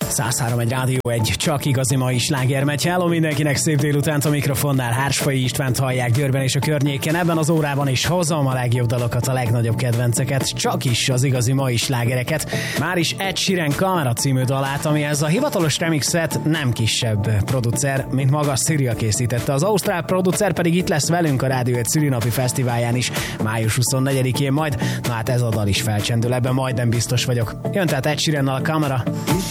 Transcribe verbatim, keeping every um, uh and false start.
száz három egy Rádió egy, csak igazi mai sláger megy. Hello mindenkinek, szép délutánt, a mikrofonnál Hársfai Istvánt hallják Győrben és a környéken. Ebben az órában is hozom a legjobb dalokat, a legnagyobb kedvenceket, csak is az igazi mai slágereket. Már is Ed Sheeran Camera című dalát, amihez a hivatalos remixet nem kisebb producer, mint maga Szíria készítette. Az ausztrál producer pedig itt lesz velünk a Rádió egy szülinapi fesztiválján is, május huszonnegyedikén majd. Na hát ez a dal is felcsendül, ebben majdnem biztos vagyok. Jön tehát Ed Sheerannal a Camera.